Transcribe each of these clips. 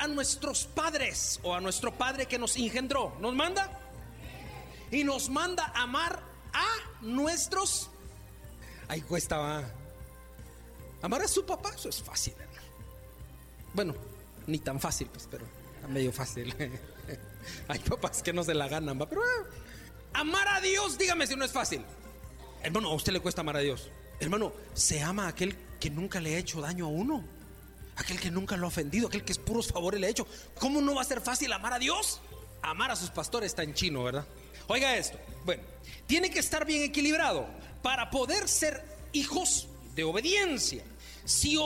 a nuestros padres o a nuestro padre que nos engendró. Nos manda y nos manda amar a nuestros. Ahí cuesta, va. Amar a su papá, eso es fácil, hermano. Bueno, ni tan fácil, pues, pero está medio fácil. Hay papás que no se la ganan, va, pero amar a Dios, dígame si no es fácil. Hermano, a usted le cuesta amar a Dios. Hermano, se ama a aquel que nunca le ha hecho daño a uno, aquel que nunca lo ha ofendido, aquel que es puros favores le ha hecho. ¿Cómo no va a ser fácil amar a Dios? Amar a sus pastores está en chino, ¿verdad? Oiga esto, bueno, tiene que estar bien equilibrado para poder ser hijos de obediencia. Si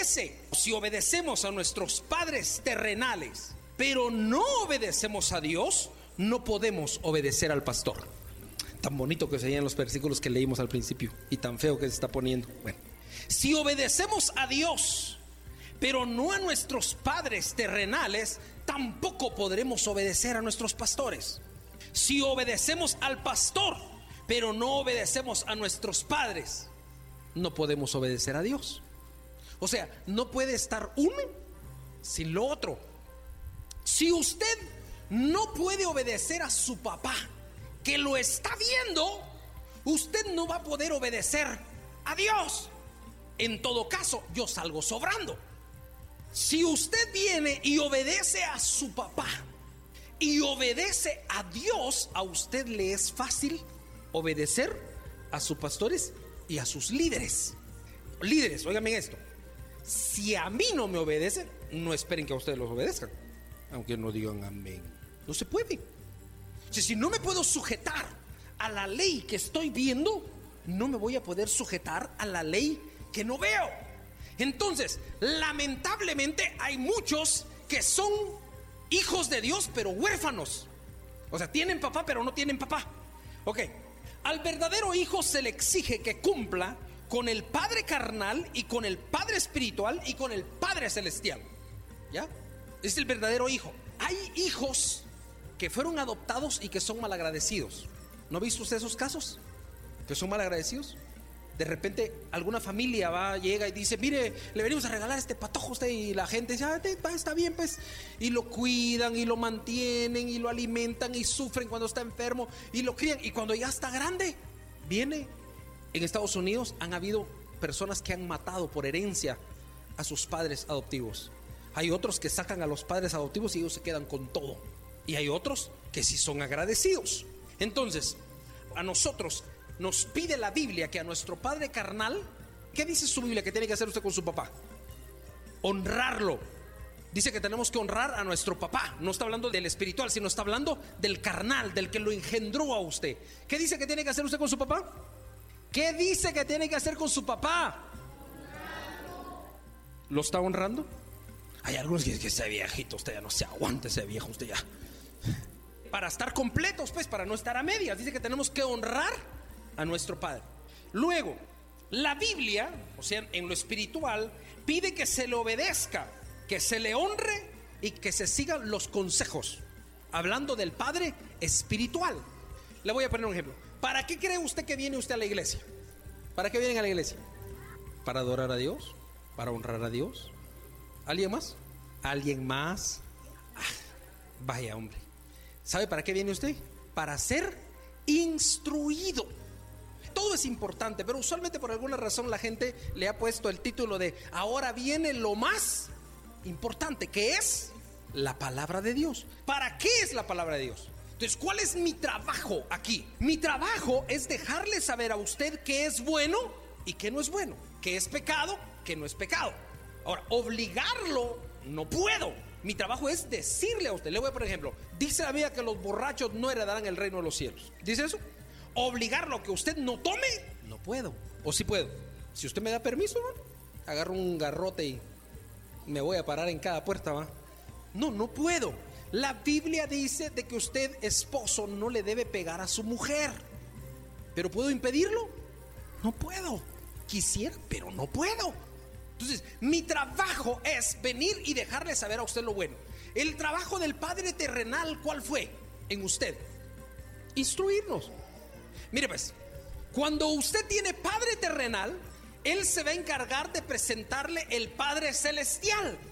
obedecemos a nuestros padres terrenales, pero no obedecemos a Dios, no podemos obedecer al pastor. Tan bonito que se veían los versículos que leímos al principio y tan feo que se está poniendo. Bueno, si obedecemos a Dios, pero no a nuestros padres terrenales, tampoco podremos obedecer a nuestros pastores. Si obedecemos al pastor, pero no obedecemos a nuestros padres, no podemos obedecer a Dios. O sea, no puede estar uno sin lo otro. Si usted no puede obedecer a su papá, que lo está viendo, usted no va a poder obedecer a Dios. En todo caso, yo salgo sobrando. Si usted viene y obedece a su papá y obedece a Dios, a usted le es fácil obedecer a sus pastores y a sus líderes. Líderes, óigame esto: si a mí no me obedecen, no esperen que a ustedes los obedezcan, aunque no digan amén. No se puede. Si no me puedo sujetar a la ley que estoy viendo, no me voy a poder sujetar a la ley que no veo. Entonces, lamentablemente hay muchos que son hijos de Dios pero huérfanos. O sea, tienen papá pero no tienen papá. Ok, al verdadero hijo se le exige que cumpla con el padre carnal y con el padre espiritual y con el padre celestial. ¿Ya? Es el verdadero hijo. Hay hijos que fueron adoptados y que son malagradecidos. ¿No ha visto usted esos casos? Que son malagradecidos. De repente alguna familia llega y dice: mire, le venimos a regalar este patojo a usted. Y la gente dice: está bien pues. Y lo cuidan y lo mantienen y lo alimentan y sufren cuando está enfermo y lo crían. Y cuando ya está grande, viene. En Estados Unidos han habido personas que han matado por herencia a sus padres adoptivos. Hay otros que sacan a los padres adoptivos y ellos se quedan con todo. Y hay otros que sí son agradecidos. Entonces, a nosotros nos pide la Biblia que a nuestro padre carnal, ¿qué dice su Biblia que tiene que hacer usted con su papá? Honrarlo. Dice que tenemos que honrar a nuestro papá. No está hablando del espiritual, sino está hablando del carnal, del que lo engendró a usted. ¿Qué dice que tiene que hacer usted con su papá? ¿Qué dice que tiene que hacer con su papá? ¿Lo está honrando? Hay algunos que ese viejito, usted ya no se aguanta, ese viejo, usted ya. Para estar completos, pues, para no estar a medias. Dice que tenemos que honrar a nuestro padre. Luego, la Biblia, o sea, en lo espiritual, pide que se le obedezca, que se le honre y que se sigan los consejos. Hablando del padre espiritual. Le voy a poner un ejemplo. ¿Para qué cree usted que viene usted a la iglesia? ¿Para qué vienen a la iglesia? ¿Para adorar a Dios? ¿Para honrar a Dios? ¿Alguien más? ¿Alguien más? Vaya hombre. ¿Sabe para qué viene usted? Para ser instruido. Todo es importante, pero usualmente por alguna razón la gente le ha puesto el título de ahora viene lo más importante, que es la palabra de Dios. ¿Para qué es la palabra de Dios? Entonces, ¿cuál es mi trabajo aquí? Mi trabajo es dejarle saber a usted qué es bueno y qué no es bueno, qué es pecado, qué no es pecado. Ahora, obligarlo no puedo. Mi trabajo es decirle a usted. Le voy a, por ejemplo, dice la Biblia que los borrachos no heredarán el reino de los cielos. ¿Dice eso? Obligarlo a que usted no tome, no puedo. O sí puedo. Si usted me da permiso, ¿no? Agarro un garrote y me voy a parar en cada puerta, ¿va? No puedo. La Biblia dice de que usted, esposo, no le debe pegar a su mujer. ¿Pero puedo impedirlo? No puedo. Quisiera, pero no puedo. Entonces, mi trabajo es venir y dejarle saber a usted lo bueno. El trabajo del Padre terrenal, ¿cuál fue en usted? Instruirnos. Mire pues, cuando usted tiene Padre terrenal, Él se va a encargar de presentarle el Padre celestial.